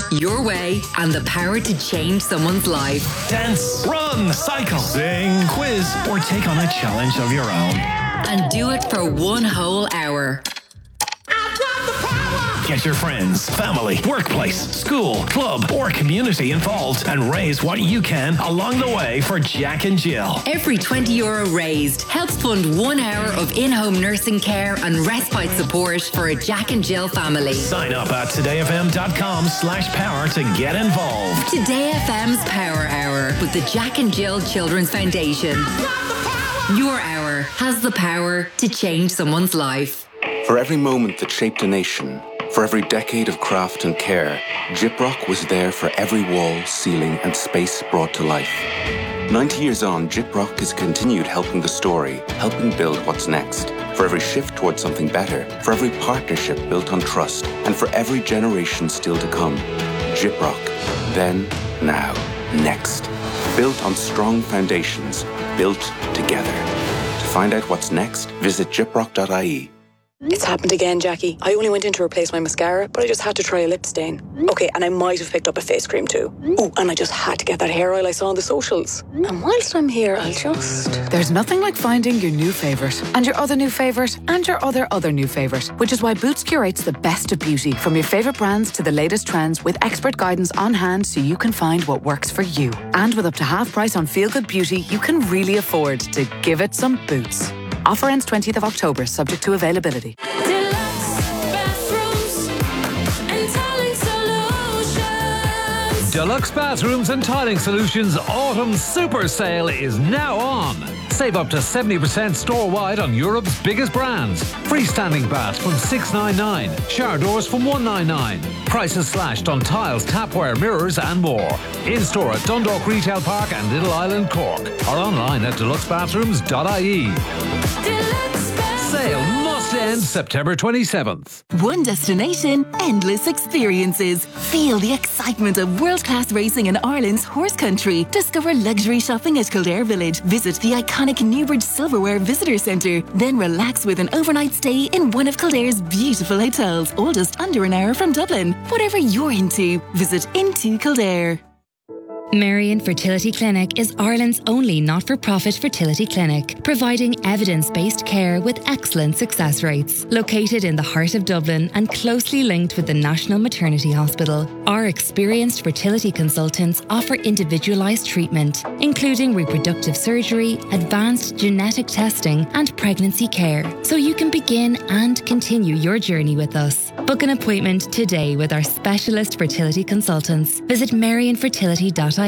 your way, and the power to change someone's life. Dance, run, cycle, sing, quiz, or take on a challenge of your own. And do it for 1 whole hour. Get your friends, family, workplace, school, club, or community involved and raise what you can along the way for Jack and Jill. Every €20 raised helps fund 1 hour of in-home nursing care and respite support for a Jack and Jill family. Sign up at todayfm.com/power to get involved. Today FM's Power Hour with the Jack and Jill Children's Foundation. Your hour has the power to change someone's life. For every moment that shaped a nation, for every decade of craft and care, Gyprock was there for every wall, ceiling and space brought to life. 90 years on, Gyprock has continued helping the story, helping build what's next. For every shift towards something better, for every partnership built on trust, and for every generation still to come. Gyprock. Then, now, next. Built on strong foundations, built together. To find out what's next, visit gyprock.ie. It's happened again, Jackie. I only went in to replace my mascara, but I just had to try a lip stain. Okay, and I might have picked up a face cream too. Oh, and I just had to get that hair oil I saw on the socials. And whilst I'm here, I'll just... There's nothing like finding your new favourite, and your other new favourite, and your other new favourite, which is why Boots curates the best of beauty, from your favourite brands to the latest trends, with expert guidance on hand so you can find what works for you. And with up to half price on Feel Good Beauty, you can really afford to give it some Boots. Offer ends 20th of October, subject to availability. Deluxe Bathrooms and Tiling Solutions Autumn Super Sale is now on. Save up to 70% store-wide on Europe's biggest brands. Freestanding baths from $699, shower doors from $199. Prices slashed on tiles, tapware, mirrors and more. In-store at Dundalk Retail Park and Little Island, Cork. Or online at deluxebathrooms.ie. Sale must end September 27th. One destination, endless experiences. Feel the excitement of world-class racing in Ireland's horse country. Discover luxury shopping at Kildare Village. Visit the iconic Newbridge Silverware Visitor Centre. Then relax with an overnight stay in one of Kildare's beautiful hotels, all just under an hour from Dublin. Whatever you're into, visit Into Kildare. Marion Fertility Clinic is Ireland's only not-for-profit fertility clinic, providing evidence-based care with excellent success rates. Located in the heart of Dublin and closely linked with the National Maternity Hospital, our experienced fertility consultants offer individualised treatment, including reproductive surgery, advanced genetic testing and pregnancy care, so you can begin and continue your journey with us. Book an appointment today with our specialist fertility consultants. Visit marionfertility.ie.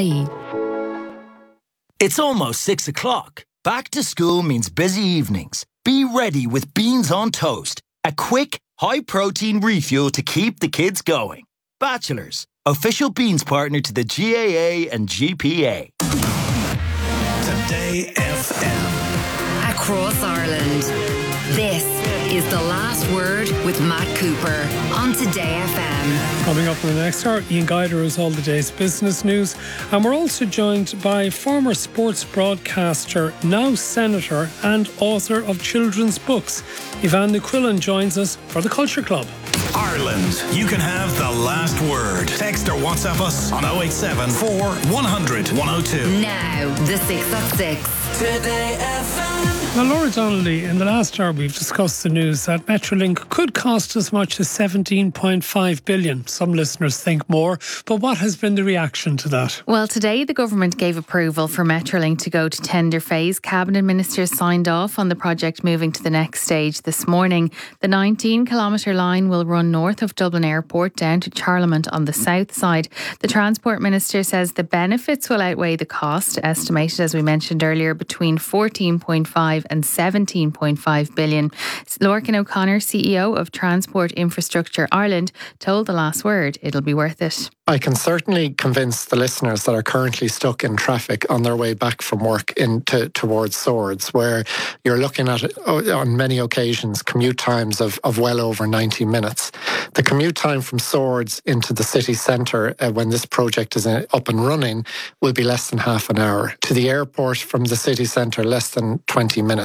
It's almost 6 o'clock. Back to school means busy evenings. Be ready with Beans on Toast, a quick, high-protein refuel to keep the kids going. Bachelors, official beans partner to the GAA and GPA. Today FM. Across Ireland. This is The Last Word with Matt Cooper on Today FM. Coming up in the next hour, Ian Guider is all the day's business news. And we're also joined by former sports broadcaster, now senator and author of children's books. Yvonne Quillen joins us for the Culture Club. Ireland, you can have the last word. Text or WhatsApp us on 087 4 100 102. Now, the 6 at 6. Today FM. Now, Laura Donnelly, in the last hour we've discussed the news that Metrolink could cost as much as $17.5 billion. Some listeners think more, but what has been the reaction to that? Well, today the government gave approval for Metrolink to go to tender phase. Cabinet ministers signed off on the project moving to the next stage this morning. The 19-kilometre line will run north of Dublin Airport down to Charlemont on the south side. The Transport Minister says the benefits will outweigh the cost, estimated, as we mentioned earlier, between 14.5 and 17.5 billion. Lorcan O'Connor, CEO of Transport Infrastructure Ireland, told The Last Word it'll be worth it. I can certainly convince the listeners that are currently stuck in traffic on their way back from work towards Swords, where you're looking at, on many occasions, commute times of well over 90 minutes. The commute time from Swords into the city centre when this project is up and running will be less than half an hour. To the airport from the city centre, less than 20 minutes.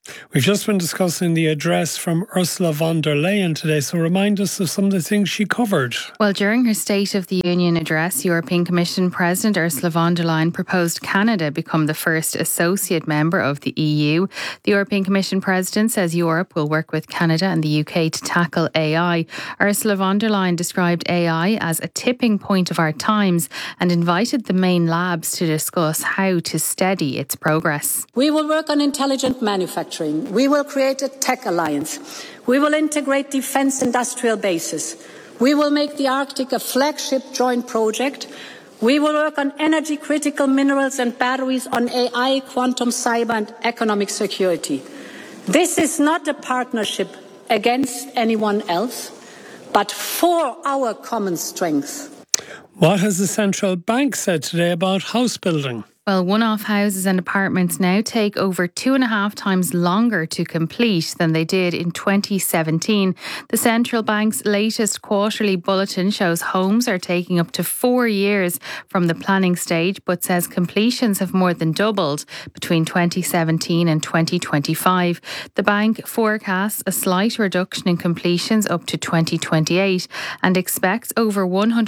We've just been discussing the address from Ursula von der Leyen today, so remind us of some of the things she covered. Well, during her State of the Union address, European Commission President Ursula von der Leyen proposed Canada become the first associate member of the EU. The European Commission President says Europe will work with Canada and the UK to tackle AI. Ursula von der Leyen described AI as a tipping point of our times and invited the main labs to discuss how to steady its progress. We will work on intelligent manufacturing. We will create a tech alliance. We will integrate defence industrial bases. We will make the Arctic a flagship joint project. We will work on energy critical minerals and batteries, on AI, quantum, cyber and economic security. This is not a partnership against anyone else, but for our common strength. What has the central bank said today about house building? Well, one-off houses and apartments now take over 2.5 times longer to complete than they did in 2017. The central bank's latest quarterly bulletin shows homes are taking up to 4 years from the planning stage, but says completions have more than doubled between 2017 and 2025. The bank forecasts a slight reduction in completions up to 2028 and expects over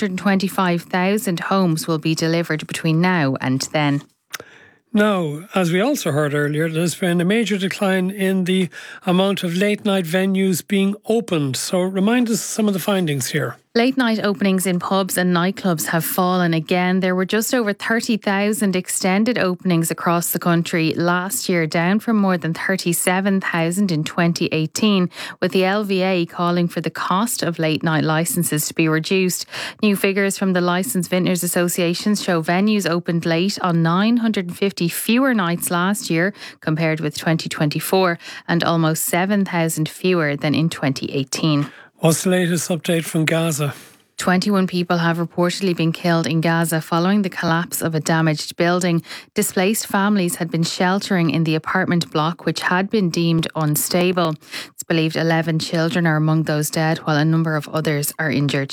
125,000 homes will be delivered between now and then. Now, as we also heard earlier, there's been a major decline in the amount of late-night venues being opened. So remind us of some of the findings here. Late night openings in pubs and nightclubs have fallen again. There were just over 30,000 extended openings across the country last year, down from more than 37,000 in 2018, with the LVA calling for the cost of late night licences to be reduced. New figures from the Licensed Vintners Association show venues opened late on 950 fewer nights last year compared with 2024 and almost 7,000 fewer than in 2018. What's the latest update from Gaza? 21 people have reportedly been killed in Gaza following the collapse of a damaged building. Displaced families had been sheltering in the apartment block, which had been deemed unstable. It's believed 11 children are among those dead, while a number of others are injured.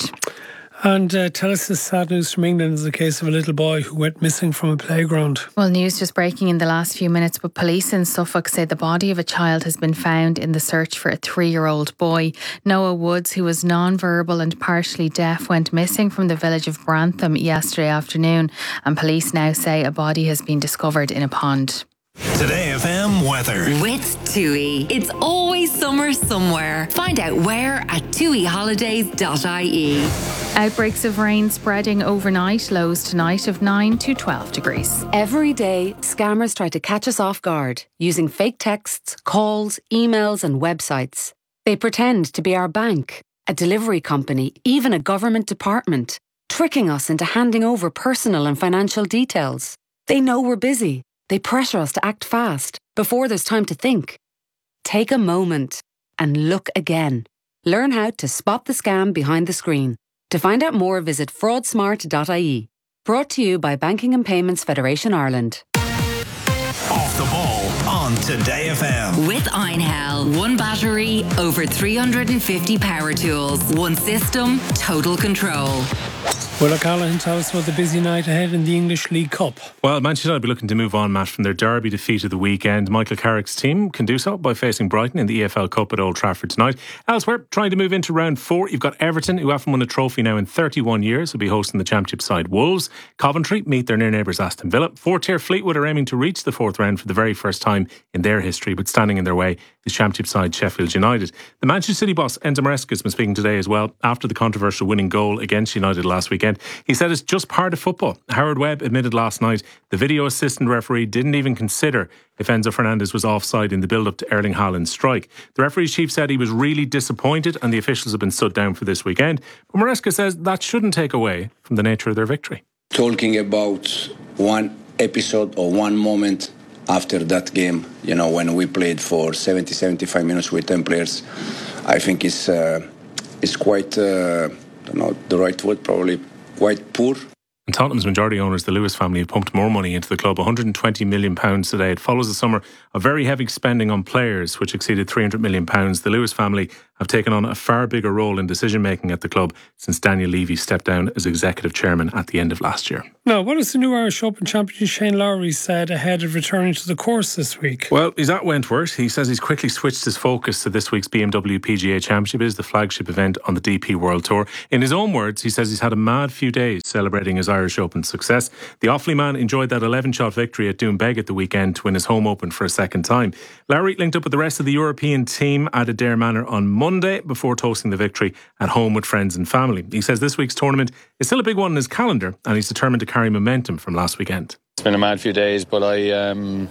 And tell us the sad news from England is the case of a little boy who went missing from a playground. Well, news just breaking in the last few minutes, but police in Suffolk say the body of a child has been found in the search for a 3-year-old boy. Noah Woods, who was non-verbal and partially deaf, went missing from the village of Brantham yesterday afternoon, and police now say a body has been discovered in a pond. Today FM weather. With TUI. It's always summer somewhere. Find out where at tuiholidays.ie. Outbreaks of rain spreading overnight, lows tonight of 9 to 12 degrees. Every day, scammers try to catch us off guard using fake texts, calls, emails and websites. They pretend to be our bank, a delivery company, even a government department, tricking us into handing over personal and financial details. They know we're busy. They pressure us to act fast before there's time to think. Take a moment and look again. Learn how to spot the scam behind the screen. To find out more, visit fraudsmart.ie. Brought to you by Banking and Payments Federation Ireland. Off the ball on Today FM. With Einhell. One battery, over 350 power tools. One system, total control. Will O'Callaghan tell us about the busy night ahead in the English League Cup? Well, Manchester United will be looking to move on, Matt, from their derby defeat of the weekend. Michael Carrick's team can do so by facing Brighton in the EFL Cup at Old Trafford tonight. Elsewhere, trying to move into round 4, you've got Everton, who haven't won a trophy now in 31 years, will be hosting the Championship side Wolves. Coventry meet their near neighbours Aston Villa. 4th-tier Fleetwood are aiming to reach the 4th round for the very first time in their history, but standing in their way is Championship side Sheffield United. The Manchester City boss, Enzo Maresca, has been speaking today as well after the controversial winning goal against United last weekend. He said it's just part of football. Howard Webb admitted last night the video assistant referee didn't even consider if Enzo Fernandez was offside in the build-up to Erling Haaland's strike. The referee's chief said he was really disappointed and the officials have been stood down for this weekend. But Maresca says that shouldn't take away from the nature of their victory. Talking about one episode or one moment after that game, you know, when we played for 75 minutes with 10 players, I think it's quite, I don't know the right word, probably quite poor. And Tottenham's majority owners, the Lewis family, have pumped more money into the club, £120 million today. It follows a summer of very heavy spending on players, which exceeded £300 million. The Lewis family have taken on a far bigger role in decision-making at the club since Daniel Levy stepped down as executive chairman at the end of last year. Now, what has the new Irish Open champion Shane Lowry said ahead of returning to the course this week? Well, he's at Wentworth. He says he's quickly switched his focus to this week's BMW PGA Championship. It is the flagship event on the DP World Tour. In his own words, he says he's had a mad few days celebrating his Irish Open success. The Offaly man enjoyed that 11-shot victory at Doonbeg at the weekend to win his home Open for a second time. Lowry linked up with the rest of the European team at Adare Manor on Monday before toasting the victory at home with friends and family. He says this week's tournament is still a big one in his calendar and he's determined to carry momentum from last weekend. It's been a mad few days, but I'm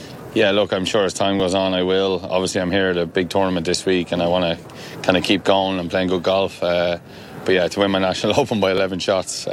sure as time goes on I will. Obviously I'm here at a big tournament this week and I want to kind of keep going and playing good golf. But yeah, to win my National Open by 11 shots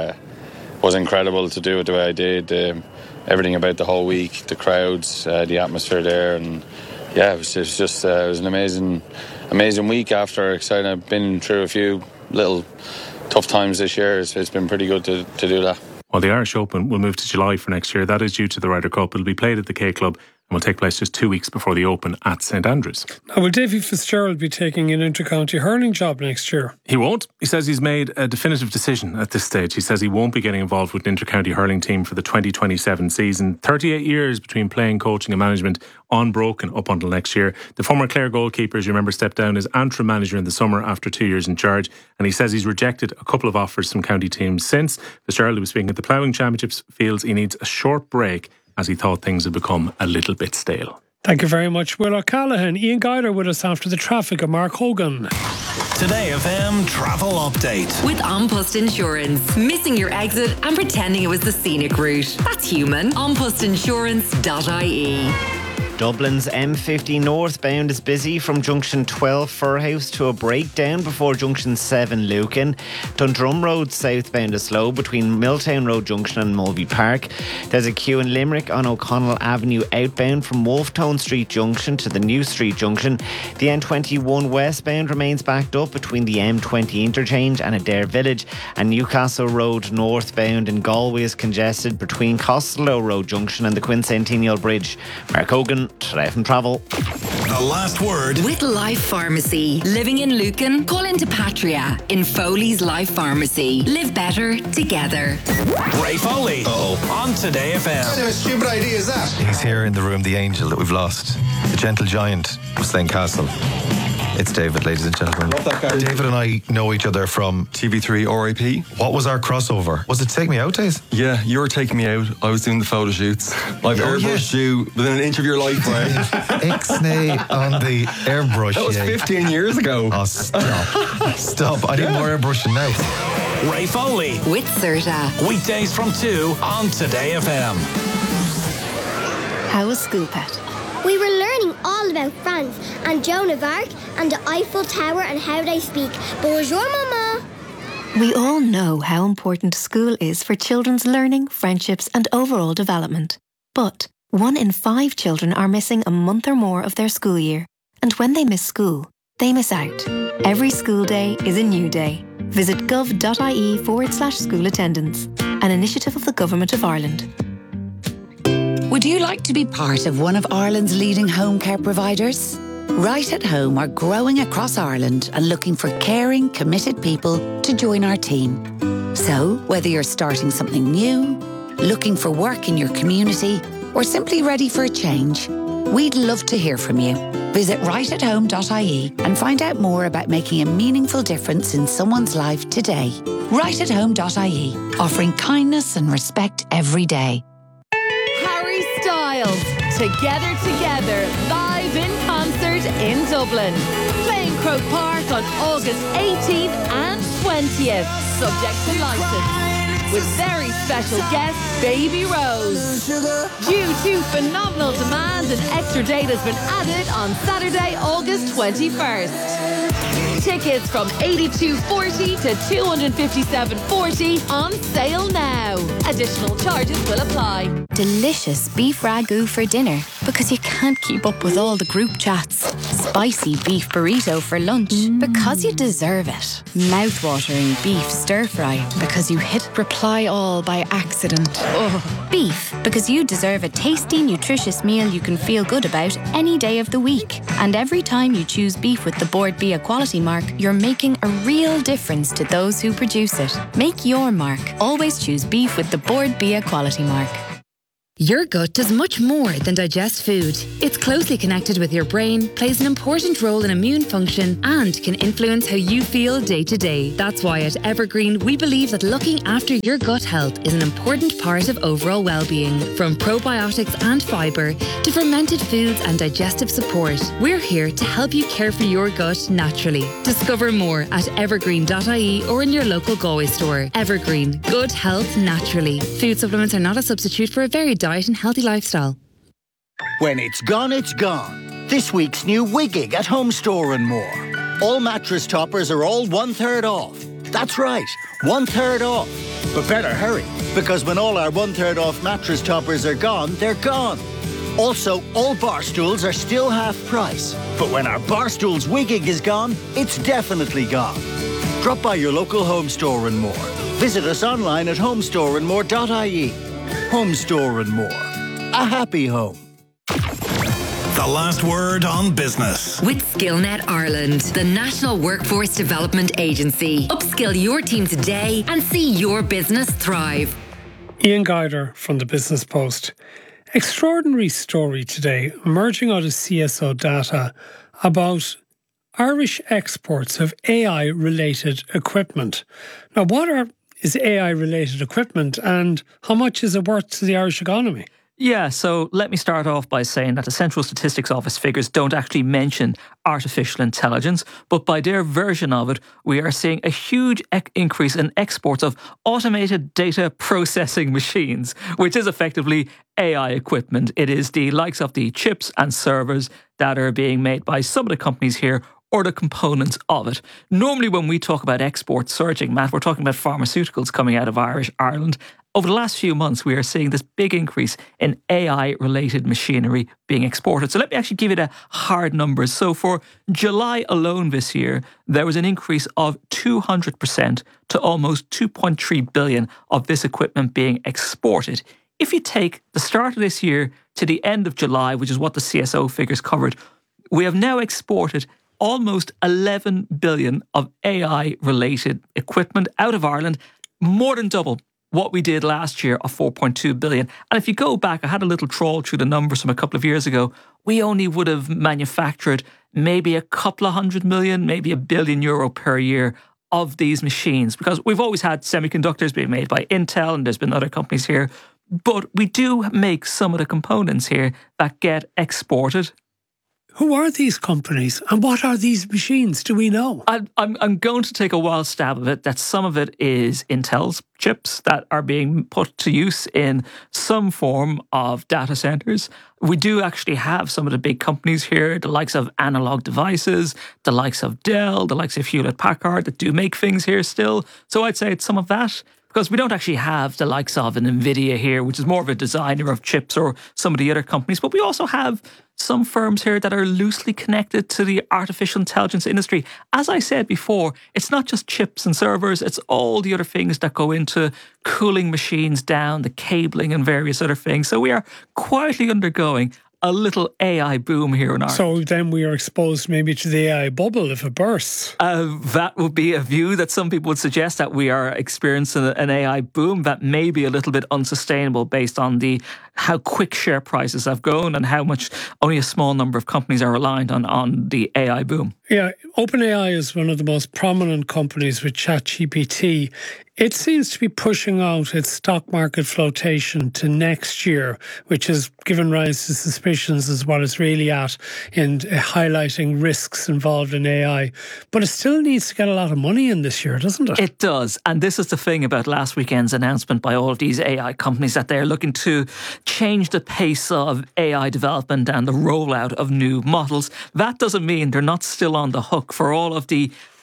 was incredible. To do it the way I did. Everything about the whole week, the crowds, the atmosphere there, and yeah, it was an amazing week after exciting. I've been through a few little tough times this year. It's been pretty good to do that. Well, the Irish Open will move to July for next year. That is due to the Ryder Cup. It'll be played at the K Club and will take place just 2 weeks before the Open at St Andrews. Now, will Davy Fitzgerald be taking an inter-county hurling job next year? He won't. He says he's made a definitive decision at this stage. He says he won't be getting involved with an inter-county hurling team for the 2027 season. 38 years between playing, coaching and management, unbroken up until next year. The former Clare goalkeeper, as you remember, stepped down as Antrim manager in the summer after 2 years in charge, and he says he's rejected a couple of offers from county teams since. Fitzgerald, who was speaking at the Ploughing Championships, feels he needs a short break as he thought things had become a little bit stale. Thank you very much, Will O'Callaghan. Ian Guider with us after the traffic of Mark Hogan. Today FM travel update. With An Post Insurance. Missing your exit and pretending it was the scenic route. That's human. Anpostinsurance.ie. Dublin's M50 northbound is busy from junction 12 Furhouse to a breakdown before junction 7 Lucan. Dundrum Road southbound is slow between Milltown Road Junction and Mulvey Park. There's a queue in Limerick on O'Connell Avenue outbound from Wolftone Street Junction to the New Street Junction. The N21 westbound remains backed up between the M20 interchange and Adare Village, and Newcastle Road northbound in Galway is congested between Costello Road Junction and the Quincentennial Bridge. Mark Hogan, Today from Travel. The last word with Life Pharmacy. Living in Lucan? Call into Patria in Foley's Life Pharmacy. Live better together. Ray Foley on Today FM. What kind of stupid idea is that? He's here in the room, the angel that we've lost, the gentle giant of Slane Castle. It's David, ladies and gentlemen. Love that guy. David and I know each other from TV3 RIP. What was our crossover? Was it Take Me Out days? Yeah, you were taking me out. I was doing the photo shoots. I've airbrushed you within an inch of your life, Ray. Ixnay on the airbrush. That was 15 years ago. Oh, stop. Stop. I need more airbrushing now. Ray Foley with Serta. Weekdays from 2 on Today FM. How was school, Pat? We were learning all about France and Joan of Arc and the Eiffel Tower and how they speak. Bonjour, Mama. We all know how important school is for children's learning, friendships and overall development. But 1 in 5 children are missing a month or more of their school year. And when they miss school, they miss out. Every school day is a new day. Visit gov.ie/school attendance, an initiative of the Government of Ireland. Would you like to be part of one of Ireland's leading home care providers? Right at Home are growing across Ireland and looking for caring, committed people to join our team. So, whether you're starting something new, looking for work in your community, or simply ready for a change, we'd love to hear from you. Visit rightathome.ie and find out more about making a meaningful difference in someone's life today. Rightathome.ie, offering kindness and respect every day. Harry Styles, Together, live in concert in Dublin. Playing Croke Park on August 18th and 20th, subject to licence. With very special guest, Baby Rose. Due to phenomenal demand, an extra date has been added on Saturday, August 21st. Tickets from $82.40 to $257.40 on sale now. Additional charges will apply. Delicious beef ragu for dinner because you can't keep up with all the group chats. spicy beef burrito for lunch because you deserve it. Mouth-watering beef stir-fry because you hit reply all by accident. Ugh. Beef because you deserve a tasty, nutritious meal you can feel good about any day of the week. And every time you choose beef with the Board Bia quality mark, you're making a real difference to those who produce it. Make your mark. Always choose beef with the Board Bia quality mark. Your gut does much more than digest food. It's closely connected with your brain, plays an important role in immune function, and can influence how you feel day to day. That's why at Evergreen, we believe that looking after your gut health is an important part of overall well-being. From probiotics and fibre to fermented foods and digestive support, we're here to help you care for your gut naturally. Discover more at evergreen.ie or in your local Galway store. Evergreen, good health naturally. Food supplements are not a substitute for a varied diet and healthy lifestyle. When it's gone, it's gone. This week's new Wigging at Home Store and More. All mattress toppers are all 1/3 off. That's right, 1/3 off. But better hurry, because when all our 1/3 off mattress toppers are gone, they're gone. Also, all bar stools are still half price. But when our bar stools Wigging is gone, it's definitely gone. Drop by your local Home Store and More. Visit us online at homestoreandmore.ie. Home Store and More. A happy home. The last word on business. With SkillNet Ireland, the National Workforce Development Agency. Upskill your team today and see your business thrive. Ian Guider from the Business Post. Extraordinary story today emerging out of CSO data about Irish exports of AI-related equipment. Now, is AI-related equipment and how much is it worth to the Irish economy? Yeah, so let me start off by saying that the Central Statistics Office figures don't actually mention artificial intelligence, but by their version of it, we are seeing a huge increase in exports of automated data processing machines, which is effectively AI equipment. It is the likes of the chips and servers that are being made by some of the companies here or the components of it. Normally when we talk about exports surging, Matt, we're talking about pharmaceuticals coming out of Ireland. Over the last few months, we are seeing this big increase in AI-related machinery being exported. So let me actually give you the hard numbers. So for July alone this year, there was an increase of 200% to almost 2.3 billion of this equipment being exported. If you take the start of this year to the end of July, which is what the CSO figures covered, we have now exported almost 11 billion of AI-related equipment out of Ireland, more than double what we did last year of 4.2 billion. And if you go back, I had a little trawl through the numbers from a couple of years ago, we only would have manufactured maybe a couple of hundred million, maybe €1 billion per year of these machines, because we've always had semiconductors being made by Intel and there's been other companies here. But we do make some of the components here that get exported. Who are these companies and what are these machines? Do we know? I'm going to take a wild stab of it that some of it is Intel's chips that are being put to use in some form of data centers. We do actually have some of the big companies here, the likes of Analog Devices, the likes of Dell, the likes of Hewlett-Packard that do make things here still. So I'd say it's some of that. Because we don't actually have the likes of an NVIDIA here, which is more of a designer of chips, or some of the other companies. But we also have some firms here that are loosely connected to the artificial intelligence industry. As I said before, it's not just chips and servers, it's all the other things that go into cooling machines down, the cabling and various other things. So we are quietly undergoing a little AI boom here in Ireland. So then we are exposed maybe to the AI bubble if it bursts. That would be a view that some people would suggest, that we are experiencing an AI boom that may be a little bit unsustainable based on how quick share prices have gone and how much only a small number of companies are reliant on the AI boom. Yeah, OpenAI is one of the most prominent companies with ChatGPT. It seems to be pushing out its stock market flotation to next year, which has given rise to suspicions as what it's really at in highlighting risks involved in AI. But it still needs to get a lot of money in this year, doesn't it? It does. And this is the thing about last weekend's announcement by all of these AI companies, that they're looking to change the pace of AI development and the rollout of new models. That doesn't mean they're not still on the hook for all of the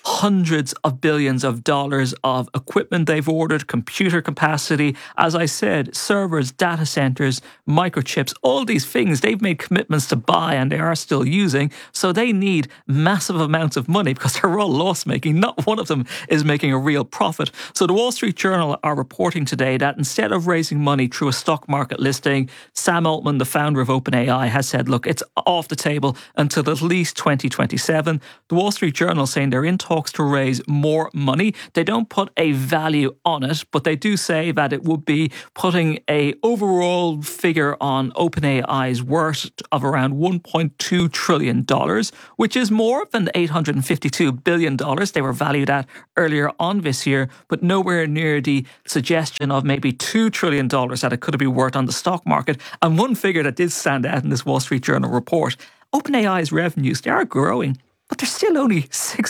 hundreds of billions of dollars of equipment they've ordered, computer capacity, as I said, servers, data centers, microchips, all these things they've made commitments to buy and they are still using. So they need massive amounts of money because they're all loss-making. Not one of them is making a real profit. So the Wall Street Journal are reporting today that instead of raising money through a stock market listing, Sam Altman, the founder of OpenAI, has said, look, it's off the table until at least 2027. The Wall Street Journal saying they're in talks to raise more money. They don't put a value on it, but they do say that it would be putting a overall figure on OpenAI's worth of around $1.2 trillion, which is more than the $852 billion they were valued at earlier on this year, but nowhere near the suggestion of maybe $2 trillion that it could be worth on the stock market. And one figure that did stand out in this Wall Street Journal report, OpenAI's revenues, they are growing, but they're still only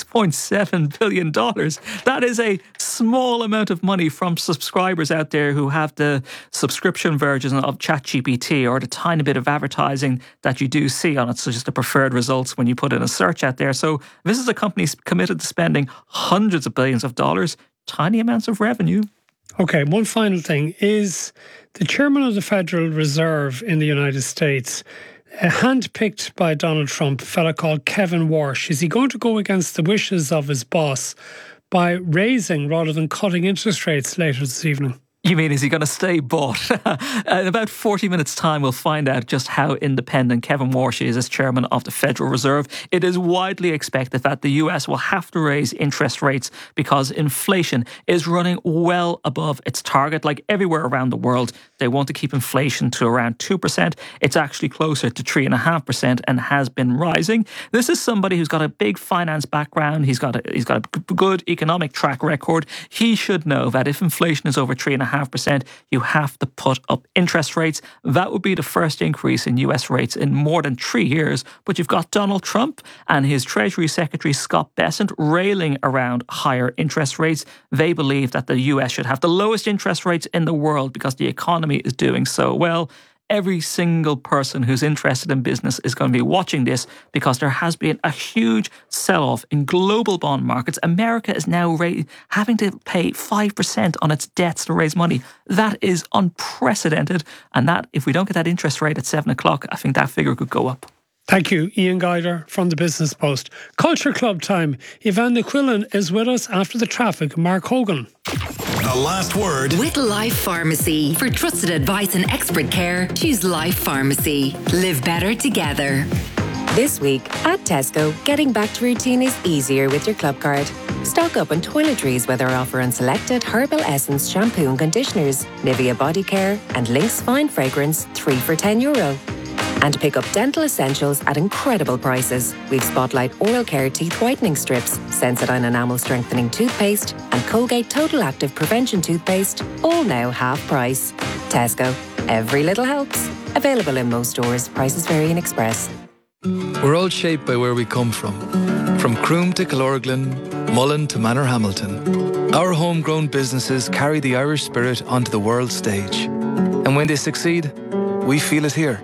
$6.7 billion. That is a small amount of money from subscribers out there who have the subscription version of ChatGPT or the tiny bit of advertising that you do see on it, so just the preferred results when you put in a search out there. So this is a company committed to spending hundreds of billions of dollars, tiny amounts of revenue. Okay, one final thing is the chairman of the Federal Reserve in the United States, handpicked by Donald Trump, a fella called Kevin Warsh. Is he going to go against the wishes of his boss by raising rather than cutting interest rates later this evening? You mean, is he going to stay bought? In about 40 minutes' time, we'll find out just how independent Kevin Warsh is as chairman of the Federal Reserve. It is widely expected that the US will have to raise interest rates because inflation is running well above its target. Like everywhere around the world, they want to keep inflation to around 2%. It's actually closer to 3.5% and has been rising. This is somebody who's got a big finance background. He's got a good economic track record. He should know that if inflation is over 3.5%, you have to put up interest rates. That would be the first increase in US rates in more than 3 years. But you've got Donald Trump and his Treasury Secretary Scott Bessent railing around higher interest rates. They believe that the US should have the lowest interest rates in the world because the economy is doing so well. Every single person who's interested in business is going to be watching this because there has been a huge sell-off in global bond markets. America is now having to pay 5% on its debts to raise money. That is unprecedented. And that, if we don't get that interest rate at 7 o'clock, I think that figure could go up. Thank you, Ian Guider from the Business Post. Culture Club time. Yvonne Quillen is with us after the traffic. Mark Hogan. The last word with Life Pharmacy. For trusted advice and expert care, choose Life Pharmacy. Live better together. This week at Tesco, getting back to routine is easier with your club card. Stock up on toiletries with our offer on selected Herbal Essence shampoo and conditioners, Nivea body care and Lynx fine fragrance, 3 for €10. And pick up dental essentials at incredible prices. We've Spotlight oral care teeth whitening strips, Sensodyne enamel strengthening toothpaste and Colgate Total Active Prevention toothpaste, all now half price. Tesco. Every little helps. Available in most stores. Prices vary in Express. We're all shaped by where we come from. From Croom to Killorglin, Mullen to Manorhamilton. Our homegrown businesses carry the Irish spirit onto the world stage. And when they succeed, we feel it here.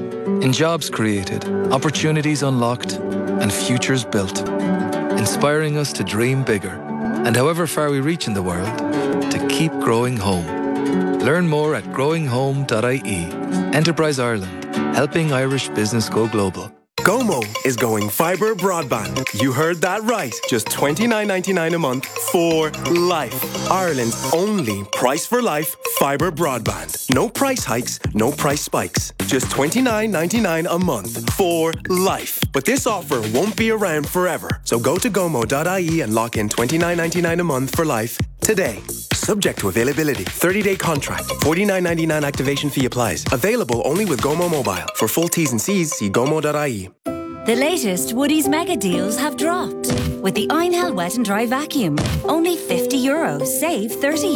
In jobs created, opportunities unlocked, and futures built. Inspiring us to dream bigger, and however far we reach in the world, to keep growing home. Learn more at growinghome.ie. Enterprise Ireland, helping Irish business go global. Gomo is going fibre broadband. You heard that right. Just $29.99 a month for life. Ireland's only price for life fibre broadband. No price hikes, no price spikes. Just $29.99 a month for life. But this offer won't be around forever. So go to gomo.ie and lock in $29.99 a month for life today. Subject to availability. 30-day contract. $49.99 activation fee applies. Available only with Gomo Mobile. For full T's and C's, see gomo.ie. The latest Woodies mega deals have dropped. With the Einhell Wet and Dry Vacuum, only €50, save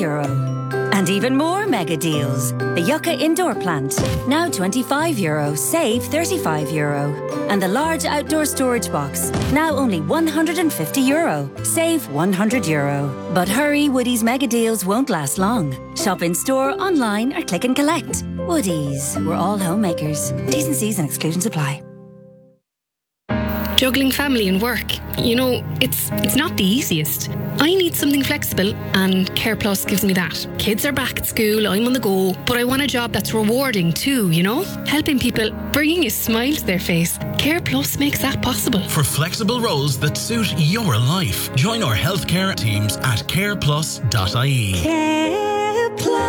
€30. And even more mega deals. The Yucca Indoor Plant, now €25, save €35. And the large outdoor storage box, now only €150, save €100. But hurry, Woodies mega deals won't last long. Shop in store, online or click and collect. Woodies, we're all homemakers. T's and C's and exclusions apply. juggling family and work. You know, it's not the easiest. I need something flexible, and Care Plus gives me that. Kids are back at school, I'm on the go, but I want a job that's rewarding too, you know? Helping people, bringing a smile to their face. Care Plus makes that possible. For flexible roles that suit your life, join our healthcare teams at careplus.ie. Care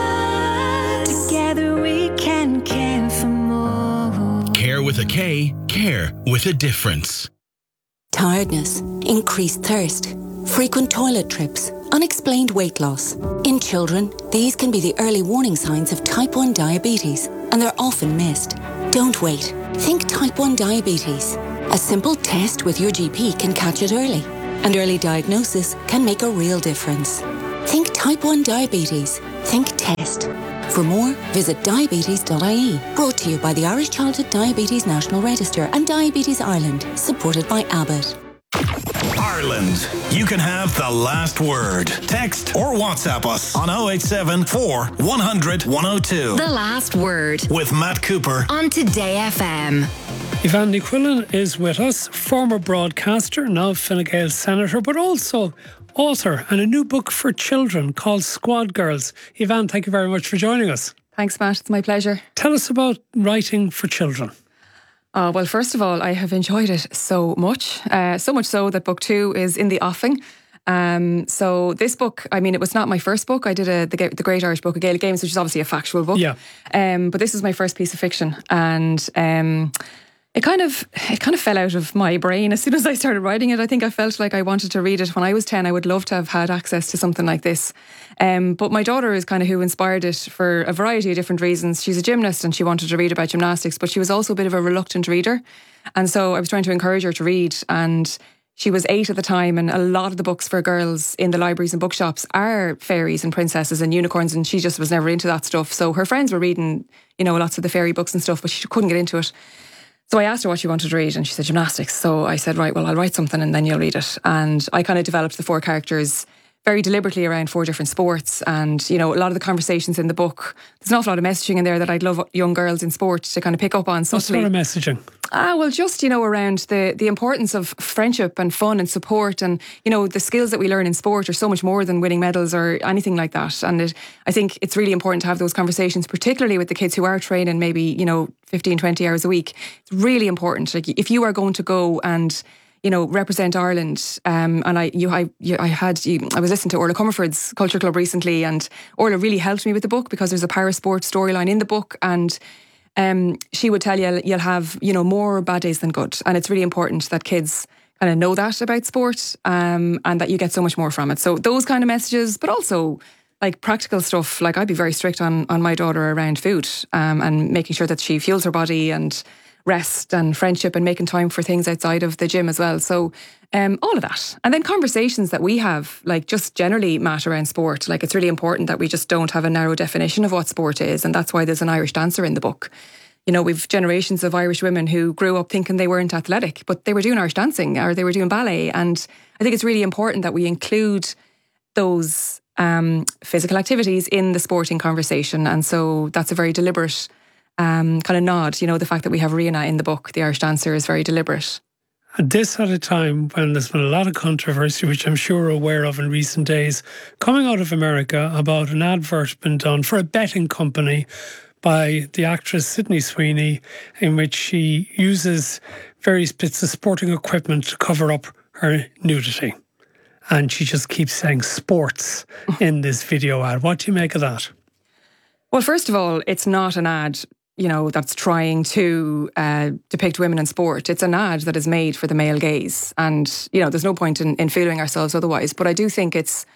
Plus. Together we can care for more. Care with a K, care with a difference. Tiredness, increased thirst, frequent toilet trips, unexplained weight loss. In children, these can be the early warning signs of type 1 diabetes, and they're often missed. Don't wait. Think type 1 diabetes. A simple test with your GP can catch it early, and early diagnosis can make a real difference. Think type 1 diabetes. Think test. For more, visit diabetes.ie. Brought to you by the Irish Childhood Diabetes National Register and Diabetes Ireland, supported by Abbott. Ireland, you can have the last word. Text or WhatsApp us on 087 4 100 102. The Last Word With Matt Cooper on Today FM. Ivan Ní Chuilín is with us, former broadcaster, now Fine Gael senator, but also author and a new book for children called Squad Girls. Ivan, thank you very much for joining us. Thanks, Matt. It's my pleasure. Tell us about writing for children. Well, first of all, I have enjoyed it so much. So much so that book 2 is in the offing. So this book, I mean, it was not my first book. I did the Great Irish Book of Gaelic Games, which is obviously a factual book. Yeah. But this is my first piece of fiction. And it kind of fell out of my brain as soon as I started writing it. I think I felt like I wanted to read it when I was 10. I would love to have had access to something like this. But my daughter is kind of who inspired it for a variety of different reasons. She's a gymnast and she wanted to read about gymnastics, but she was also a bit of a reluctant reader. And so I was trying to encourage her to read. And she was 8 at the time, and a lot of the books for girls in the libraries and bookshops are fairies and princesses and unicorns, and she just was never into that stuff. So her friends were reading, lots of the fairy books and stuff, but she couldn't get into it. So I asked her what she wanted to read, and she said gymnastics. So I said, right, well, I'll write something and then you'll read it. And I kind of developed the 4 characters very deliberately around 4 different sports. And, a lot of the conversations in the book, there's an awful lot of messaging in there that I'd love young girls in sport to kind of pick up on subtly. What sort of messaging? Well, just, around the importance of friendship and fun and support, and, the skills that we learn in sport are so much more than winning medals or anything like that. And I think it's really important to have those conversations, particularly with the kids who are training maybe, 15, 20 hours a week. It's really important. Like, if you are going to go and represent Ireland. And I was listening to Orla Comerford's Culture Club recently, and Orla really helped me with the book because there's a parasport storyline in the book, and she would tell you you'll have more bad days than good, and it's really important that kids kind of know that about sport, and that you get so much more from it. So those kind of messages, but also like practical stuff. Like, I'd be very strict on my daughter around food, and making sure that she fuels her body, and rest and friendship, and making time for things outside of the gym as well. So all of that. And then conversations that we have, like just generally, Matt, around sport. Like, it's really important that we just don't have a narrow definition of what sport is. And that's why there's an Irish dancer in the book. We've generations of Irish women who grew up thinking they weren't athletic, but they were doing Irish dancing or they were doing ballet. And I think it's really important that we include those physical activities in the sporting conversation. And so that's a very deliberate kind of nod. The fact that we have Rihanna in the book, the Irish dancer, is very deliberate. And this at a time when there's been a lot of controversy, which I'm sure you're aware of in recent days, coming out of America about an advert being done for a betting company by the actress Sydney Sweeney, in which she uses various bits of sporting equipment to cover up her nudity. And she just keeps saying sports in this video ad. What do you make of that? Well, first of all, it's not an ad that's trying to depict women in sport. It's an ad that is made for the male gaze. And, there's no point in fooling ourselves otherwise. But I do think it's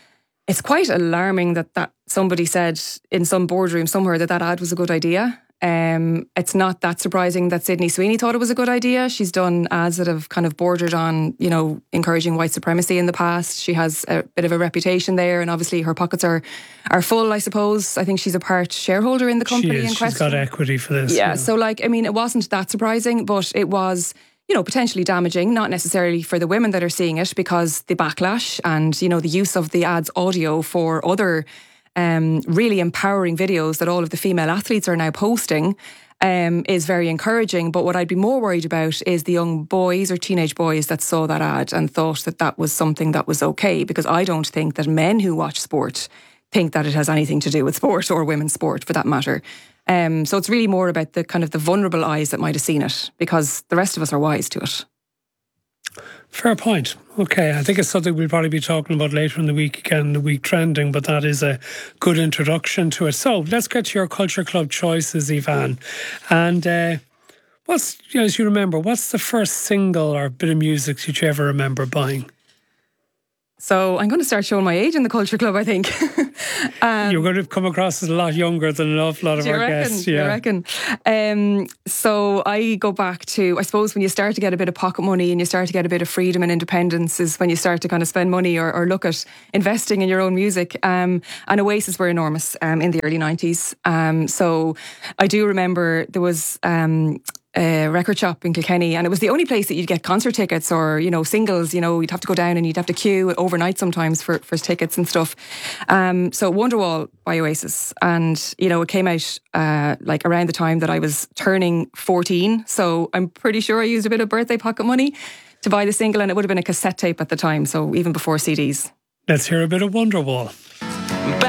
quite alarming that somebody said in some boardroom somewhere that ad was a good idea. It's not that surprising that Sydney Sweeney thought it was a good idea. She's done ads that have kind of bordered on, encouraging white supremacy in the past. She has a bit of a reputation there, and obviously her pockets are full, I suppose. I think she's a part shareholder in the company in question. She's got equity for this. Yeah, so it wasn't that surprising, but it was, potentially damaging, not necessarily for the women that are seeing it, because the backlash and, the use of the ad's audio for other really empowering videos that all of the female athletes are now posting is very encouraging. But what I'd be more worried about is the young boys or teenage boys that saw that ad and thought that that was something that was okay, because I don't think that men who watch sport think that it has anything to do with sport, or women's sport for that matter. So it's really more about the kind of the vulnerable eyes that might have seen it, because the rest of us are wise to it. Fair point. Okay, I think it's something we'll probably be talking about later in the week, again, the week trending, but that is a good introduction to it. So let's get to your Culture Club choices, Yvonne. And as you remember, what's the first single or bit of music that you ever remember buying? So I'm going to start showing my age in the Culture Club, I think. You're going to come across as a lot younger than an awful lot of our guests. Yeah. I reckon. So I go back to, I suppose, when you start to get a bit of pocket money and you start to get a bit of freedom and independence is when you start to kind of spend money or look at investing in your own music. And Oasis were enormous in the early 90s. So I do remember there was a record shop in Kilkenny, and it was the only place that you'd get concert tickets or, singles. You'd have to go down and you'd have to queue overnight sometimes for tickets and stuff. So Wonderwall by Oasis, and it came out like around the time that I was turning 14, so I'm pretty sure I used a bit of birthday pocket money to buy the single, and it would have been a cassette tape at the time, so even before CDs. Let's hear a bit of Wonderwall.